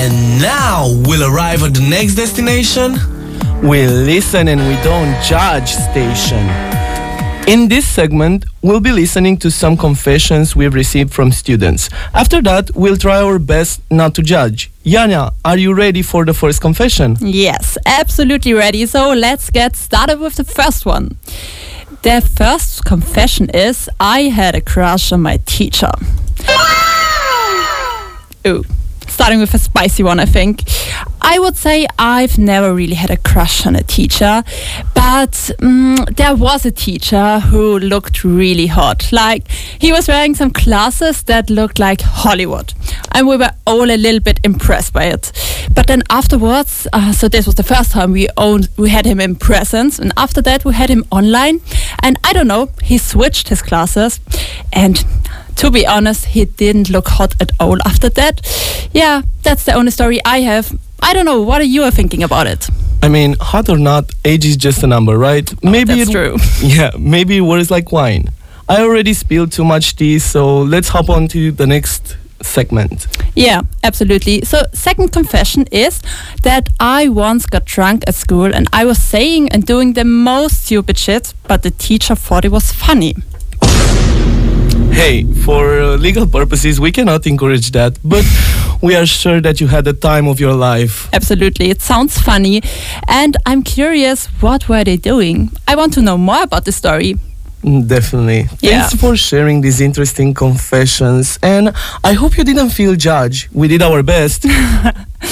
And now we'll arrive at the next destination. We listen and we don't judge station. In this segment, we'll be listening to some confessions we've received from students. After that, we'll try our best not to judge. Janja, are you ready for the first confession? Yes, absolutely ready. So let's get started with the first one. The first confession is I had a crush on my teacher. Ooh. Starting with a spicy one, I think. I would say I've never really had a crush on a teacher, but there was a teacher who looked really hot. Like, he was wearing some glasses that looked like Hollywood, and we were all a little bit impressed by it. But then afterwards, so this was the first time we had him in presence, and after that we had him online, and I don't know, he switched his glasses, and to be honest, he didn't look hot at all after that. Yeah, that's the only story I have. I don't know, what are you thinking about it? I mean, hot or not, age is just a number, right? That's true. Yeah, maybe it works like wine. I already spilled too much tea, so let's hop on to the next segment. Yeah, absolutely. So second confession is that I once got drunk at school and I was saying and doing the most stupid shit, but the teacher thought it was funny. Hey, for legal purposes, we cannot encourage that, but we are sure that you had the time of your life. Absolutely, it sounds funny, and I'm curious, what were they doing? I want to know more about the story. Definitely. Yeah. Thanks for sharing these interesting confessions, and I hope you didn't feel judged. We did our best.